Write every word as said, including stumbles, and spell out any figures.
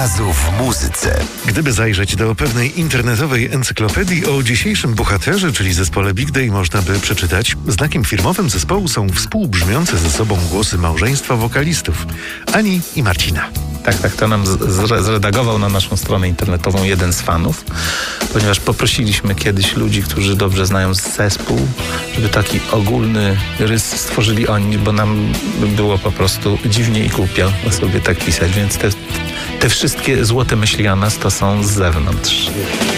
razu w muzyce. Gdyby zajrzeć do pewnej internetowej encyklopedii, o dzisiejszym bohaterze, czyli zespole Big Day, można by przeczytać: znakiem firmowym zespołu są współbrzmiące ze sobą głosy małżeństwa wokalistów Ani i Marcina. Tak, tak, to nam zre- zredagował na naszą stronę internetową jeden z fanów, ponieważ poprosiliśmy kiedyś ludzi, którzy dobrze znają zespół, żeby taki ogólny rys stworzyli oni, bo nam było po prostu dziwnie i głupio sobie tak pisać, więc te, te wszystkie złote myśli o nas to są z zewnątrz.